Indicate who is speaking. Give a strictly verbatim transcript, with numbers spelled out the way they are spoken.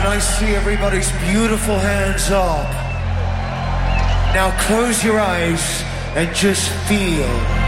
Speaker 1: I see everybody's beautiful hands up. Now close your eyes and just feel.